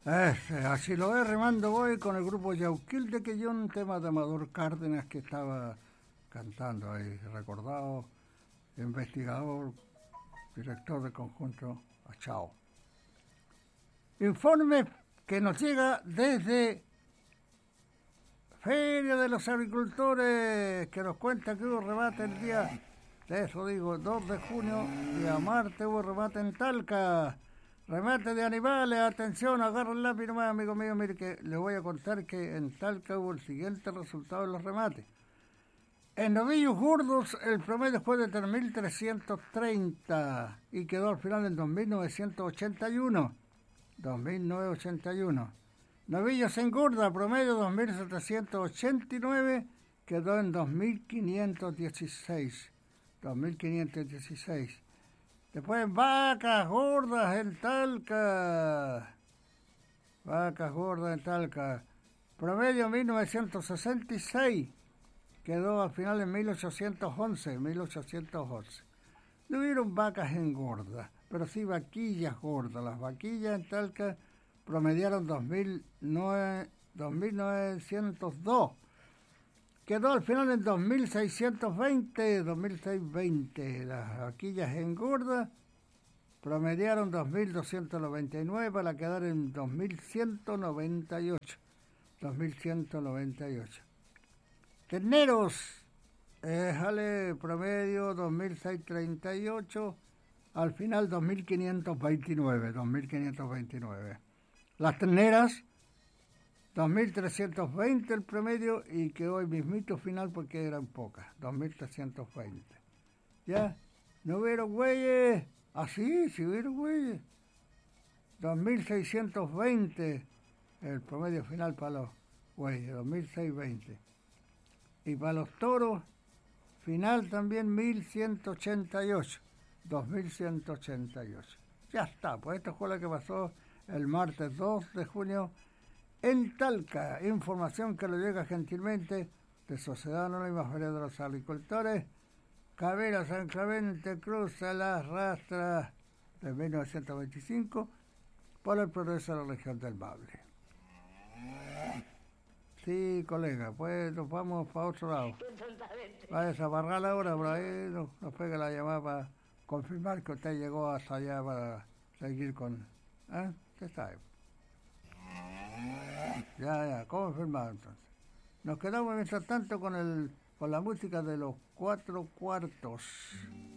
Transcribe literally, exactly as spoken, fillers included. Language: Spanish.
Este, así lo es, remando voy con el grupo Yauquil de que yo un tema de Amador Cárdenas que estaba cantando ahí, recordado, investigador, director del conjunto Achao. Informe que nos llega desde Feria de los Agricultores, que nos cuenta que hubo remate el día, de eso digo, dos de junio, día martes hubo remate en Talca. Remate de animales, atención, agarra el lápiz nomás, amigo mío, mire que le voy a contar que en Talca hubo el siguiente resultado de los remates. En novillos gordos el promedio fue de tres mil trescientos treinta y quedó al final en dos mil novecientos ochenta y uno. dos mil novecientos ochenta y uno. Novillos en gorda, promedio dos mil setecientos ochenta y nueve, quedó en dos mil quinientos dieciséis. dos mil quinientos dieciséis. Después vacas gordas en Talca. Vacas gordas en Talca. Promedio mil novecientos sesenta y seis. Quedó al final en mil ochocientos once. mil ochocientos once. No hubieron vacas engordas, pero sí vaquillas gordas. Las vaquillas en Talca promediaron dos mil novecientos dos. Quedó al final en dos mil seiscientos veinte, dos mil seiscientos veinte. Las vaquillas engordas promediaron dos mil doscientos noventa y nueve para quedar en dos mil ciento noventa y ocho. dos mil ciento noventa y ocho. Terneros, déjale promedio dos mil seiscientos treinta y ocho, al final dos mil quinientos veintinueve. dos mil quinientos veintinueve. Las terneras, dos mil trescientos veinte el promedio y quedó el mismito final porque eran pocas, dos mil trescientos veinte. ¿Ya? ¿No hubieron güeyes? Ah, sí, sí hubieron güeyes. dos mil seiscientos veinte el promedio final para los güeyes, dos mil seiscientos veinte. Y para los toros, final también mil ciento ochenta y ocho, dos mil ciento ochenta y ocho. Ya está, pues esta fue la que pasó el martes dos de junio en Talca. Información que le llega gentilmente de Sociedad Anónima Feria de los Agricultores, Cabera San Clemente, cruza las rastras de mil novecientos veinticinco por el progreso de la región del Maule. Sí, colega, pues nos vamos para otro lado. Vaya a barrar ahora, por ahí nos, nos pega la llamada para confirmar que usted llegó hasta allá para seguir con... ¿Eh? Usted sabe. Ya, ya, confirmado entonces. Nos quedamos mientras tanto con el con la música de los cuatro cuartos.